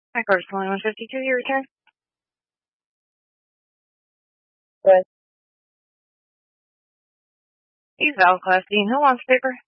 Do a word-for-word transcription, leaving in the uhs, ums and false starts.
Hi, Curtis one fifty-two, your return. Good. He's out class D. Who wants paper?